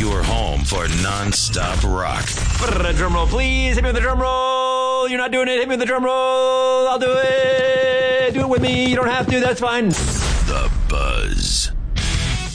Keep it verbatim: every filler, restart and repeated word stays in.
your home for nonstop rock. Drum roll, please. Hit me with the drum roll. You're not doing it. Hit me with the drum roll. I'll do it. Do it with me. You don't have to. That's fine. The Buzz.